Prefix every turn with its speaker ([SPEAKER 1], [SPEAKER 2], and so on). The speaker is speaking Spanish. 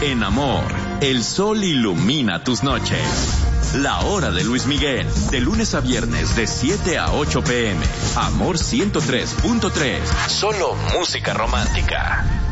[SPEAKER 1] En Amor, el sol ilumina tus noches. La hora de Luis Miguel, de lunes a viernes de 7 a 8 p.m. Amor 103.3, solo música romántica.